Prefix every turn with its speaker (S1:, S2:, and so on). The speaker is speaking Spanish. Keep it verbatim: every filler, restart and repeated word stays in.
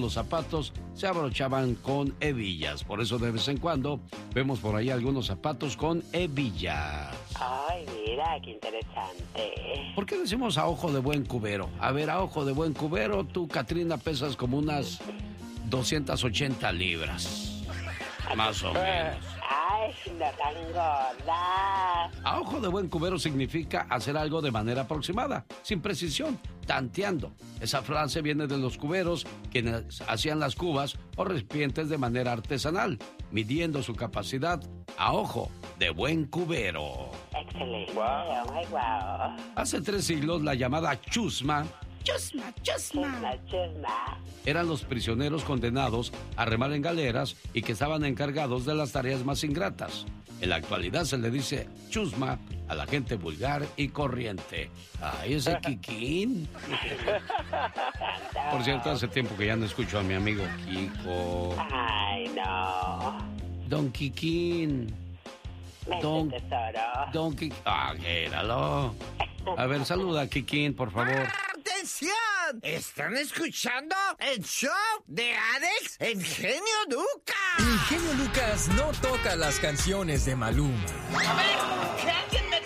S1: los zapatos se abrochaban con hebillas. Por eso de vez en cuando vemos por ahí algunos zapatos con hebillas.
S2: Ay, mira, qué interesante.
S1: ¿Por qué decimos a ojo de buen cubero? A ver, a ojo de buen cubero, tú, Catrina, pesas como unas doscientas ochenta libras. Más o menos.
S2: Ay, no tan gorda.
S1: A ojo de buen cubero significa hacer algo de manera aproximada, sin precisión, tanteando. Esa frase viene de los cuberos, quienes hacían las cubas o recipientes de manera artesanal, midiendo su capacidad a ojo de buen cubero.
S2: Excelente. Wow. Oh my wow.
S1: Hace tres siglos, la llamada chusma, chusma, chusma,
S2: Chusma, chusma.
S1: eran los prisioneros condenados a remar en galeras y que estaban encargados de las tareas más ingratas. En la actualidad se le dice chusma a la gente vulgar y corriente. Ay, ese Kikín. Por cierto, hace tiempo que ya no escucho a mi amigo Kiko.
S2: Ay, no.
S1: Don Kikín.
S2: Mente,
S1: Don,
S2: tesoro.
S1: Don Kikín. Ah, éralo. A ver, saluda a Kikín, por favor.
S3: ¡Atención! ¿Están escuchando el show de Alex, el genio Lucas?
S4: El genio Lucas no toca las canciones de Maluma.
S3: A ver,